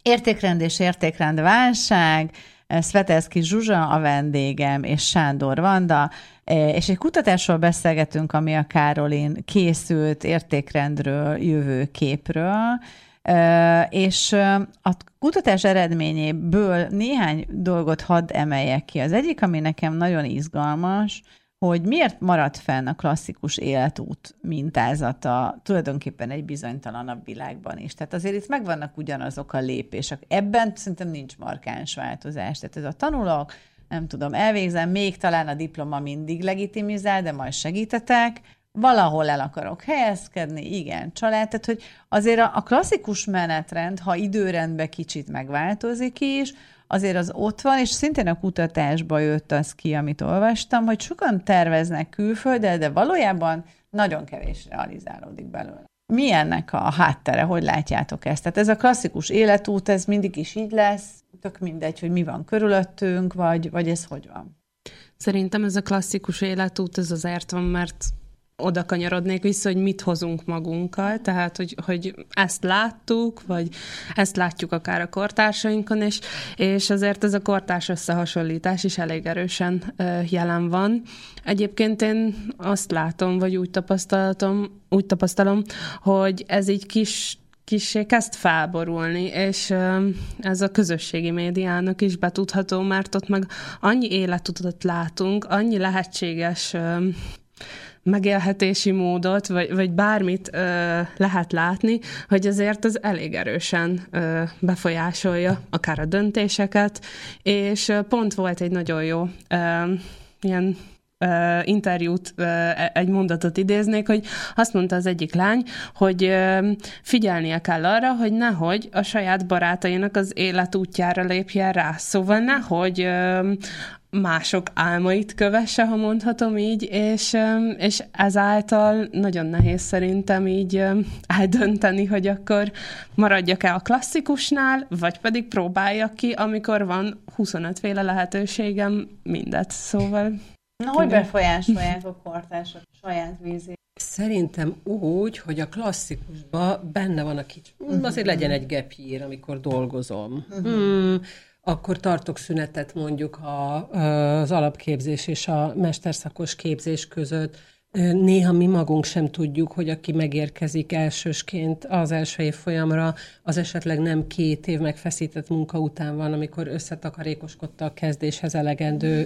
Értékrend és értékrendválság, Szvetelszky Zsuzsa a vendégem, és Sándor Vanda, és egy kutatásról beszélgetünk, ami a Károlin készült értékrendről, jövőképről, és a kutatás eredményéből néhány dolgot hadd emeljek ki. Az egyik, ami nekem nagyon izgalmas, hogy miért maradt fenn a klasszikus életút mintázata tulajdonképpen egy bizonytalanabb világban is. Tehát azért itt megvannak ugyanazok a lépések. Ebben szerintem nincs markáns változás. Tehát ez a tanulok, nem tudom, elvégzem, még talán a diploma mindig legitimizál, de majd segítetek, valahol el akarok helyezkedni, igen, család. Tehát, hogy azért a klasszikus menetrend, ha időrendben kicsit megváltozik is, azért az ott van, és szintén a kutatásba jött az ki, amit olvastam, hogy sokan terveznek külföldre, de valójában nagyon kevés realizálódik belőle. Mi ennek a háttere? Hogy látjátok ezt? Tehát ez a klasszikus életút, ez mindig is így lesz, tök mindegy, hogy mi van körülöttünk, vagy ez hogy van? Szerintem ez a klasszikus életút, ez azért van, mert oda kanyarodnék vissza, hogy mit hozunk magunkkal, tehát, hogy ezt láttuk, vagy ezt látjuk akár a kortársainkon, és azért ez a kortárs összehasonlítás is elég erősen jelen van. Egyébként én azt látom, vagy úgy tapasztalom, hogy ez így kissé kezd felborulni, és ez a közösségi médiának is betudható, mert ott meg annyi életutat látunk, annyi lehetséges megélhetési módot, vagy bármit lehet látni, hogy azért ez elég erősen befolyásolja akár a döntéseket, és pont volt egy nagyon jó ilyen interjút, egy mondatot idéznék, hogy azt mondta az egyik lány, hogy figyelnie kell arra, hogy nehogy a saját barátainak az életútjára lépjen rá. Szóval nehogy mások álmait kövesse, ha mondhatom így, és ezáltal nagyon nehéz szerintem így eldönteni, hogy akkor maradjak-e a klasszikusnál, vagy pedig próbáljak ki, amikor van 25 féle lehetőségem mindet. Szóval... Na, hogy befolyásolják a kortársak saját vízét? Szerintem úgy, hogy a klasszikusban benne van a kicsi. Azért legyen egy gap year, amikor dolgozom. Akkor tartok szünetet mondjuk az alapképzés és a mesterszakos képzés között. Néha mi magunk sem tudjuk, hogy aki megérkezik elsősként az első évfolyamra, az esetleg nem 2 év megfeszített munka után van, amikor összetakarékoskodta a kezdéshez elegendő